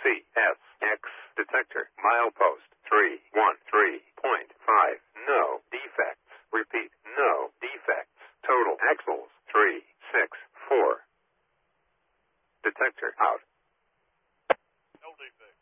CSX detector. Milepost 313.5. No defects. Repeat, no defects. Total axles 364. Detector out. No defects.